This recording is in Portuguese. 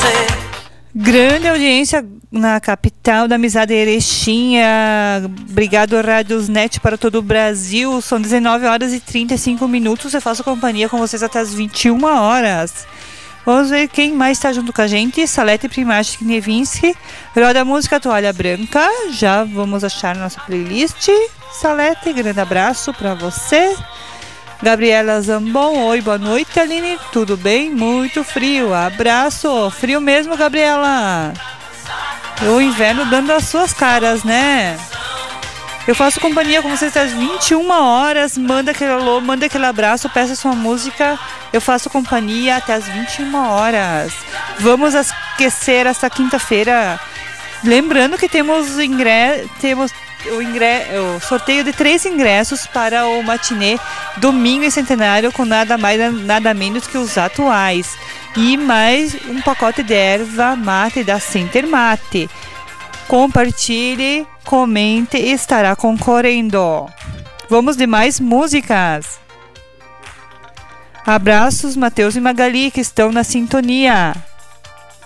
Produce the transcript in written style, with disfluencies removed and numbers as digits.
Grande audiência na capital da amizade Erechinha. Obrigado, Rádios Net para todo o Brasil. São 19 horas e 35 minutos. Eu faço companhia com vocês até as 21 horas. Vamos ver quem mais está junto com a gente. Salete Primatic Nevinski. Roda Música Toalha Branca. Já vamos achar nossa playlist. Salete, grande abraço para você. Gabriela Zambon, oi, boa noite, Aline, tudo bem? Muito frio, abraço, frio mesmo, Gabriela. O inverno dando as suas caras, né? Eu faço companhia com vocês às 21 horas, manda aquele alô, manda aquele abraço, peça sua música, eu faço companhia até às 21 horas. Vamos aquecer essa quinta-feira, lembrando que temos o sorteio de 3 ingressos para o matinê Domingo em Centenário com nada mais, nada menos que os atuais. E mais um pacote de erva mate da Center Mate. Compartilhe, comente e estará concorrendo. Vamos de mais músicas. Abraços, Matheus e Magali, que estão na sintonia.